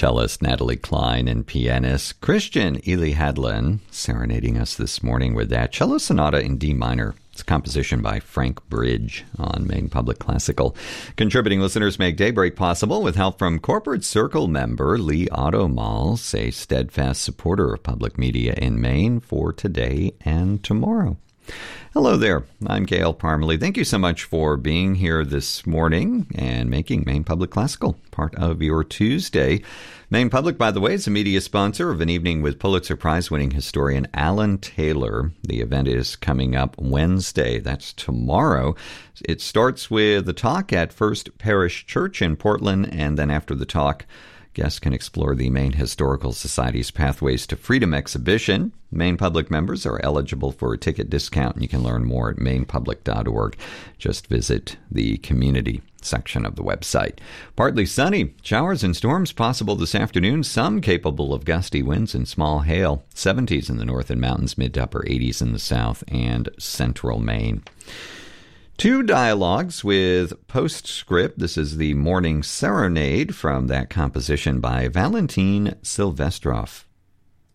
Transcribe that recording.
cellist Natalie Klein and pianist Christian Ely Hadlin serenading us this morning with that cello sonata in D minor. It's a composition by Frank Bridge on Maine Public Classical. Contributing listeners make Daybreak possible with help from Corporate Circle member Lee Automall, a steadfast supporter of public media in Maine for today and tomorrow. Hello there. I'm Gail Parmalee. Thank you so much for being here this morning and making Maine Public Classical part of your Tuesday. Maine Public, by the way, is a media sponsor of an evening with Pulitzer Prize-winning historian Alan Taylor. The event is coming up Wednesday. That's tomorrow. It starts with a talk at First Parish Church in Portland, and then after the talk, guests can explore the Maine Historical Society's Pathways to Freedom exhibition. Maine Public members are eligible for a ticket discount, and you can learn more at mainepublic.org. Just visit the community section of the website. Partly sunny, showers and storms possible this afternoon, some capable of gusty winds and small hail. 70s in the north and mountains, mid to upper 80s in the south and central Maine. Two dialogues with postscript. This is the Morning Serenade from that composition by Valentin Silvestrov.